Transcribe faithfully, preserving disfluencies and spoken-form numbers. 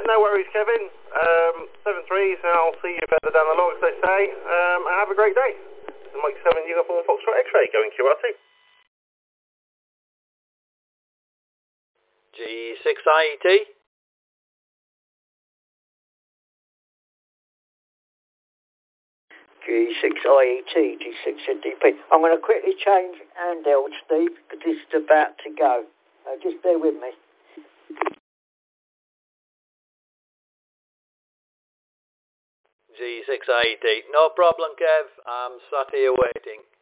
no worries, Kevin. Um, seven threes, and I'll see you further down the log, as they say. Um, and have a great day. This is Mike seven Uniform Foxtrot X-Ray going Q R two. G six I E T. G six I E T, G six N D P. I'm going to quickly change handheld, Steve, because this is about to go. Uh, just bear with me. G six I E T. No problem, Kev. I'm sat here waiting.